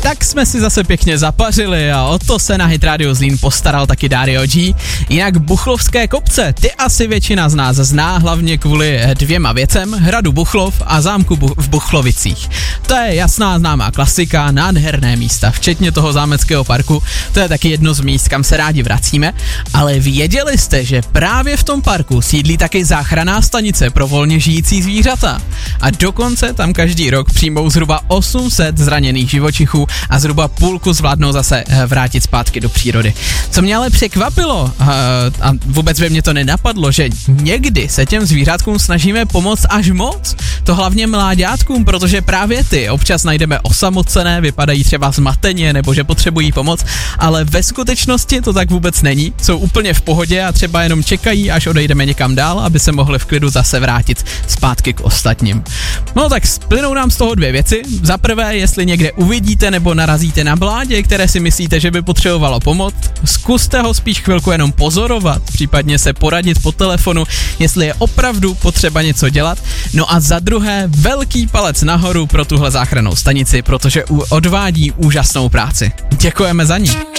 Tak jsme si zase pěkně zapařili a o to se na Hit Radio Zlín postaral taky Dario G. Jinak Buchlovské kopce, ty asi většina z nás zná hlavně kvůli dvěma věcem, hradu Buchlov a zámku v Buchlovicích. To je jasná známá klasika, nádherné místa, včetně toho zámeckého parku, to je taky jedno z míst, kam se rádi vracíme, ale věděli jste, že právě v tom parku sídlí taky záchranná stanice pro volně žijící zvířata a dokonce tam každý rok přijmou zhruba 800 zraněných živočichů a zhruba půlku zvládnou zase vrátit zpátky do přírody. Co mě ale překvapilo a vůbec by mě to nenapadlo, že někdy se těm zvířátkům snažíme pomoct až moc. To hlavně mláďátkům, protože právě ty občas najdeme osamocené, vypadají třeba zmateně nebo že potřebují pomoc, ale ve skutečnosti to tak vůbec není. Jsou úplně v pohodě a třeba jenom čekají, až odejdeme někam dál, aby se mohli v klidu zase vrátit zpátky k ostatním. No tak splynou nám z toho dvě věci. Za prvé, jestli někde uvidíte nebo narazíte na mládě, které si myslíte, že by potřebovalo pomoc, zkuste ho spíš chvilku jenom pozorovat, případně se poradit po telefonu, jestli je opravdu potřeba něco dělat. No a za druhé, velký palec nahoru pro tuhle záchrannou stanici, protože odvádí úžasnou práci. Děkujeme za ní.